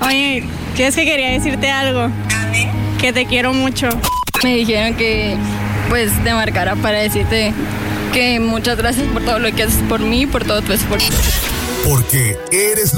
Oye, ¿quieres que quería decirte algo? Que te quiero mucho. Me dijeron que, pues, te marcara para decirte que muchas gracias por todo lo que haces por mí y por todo tu esfuerzo. Porque eres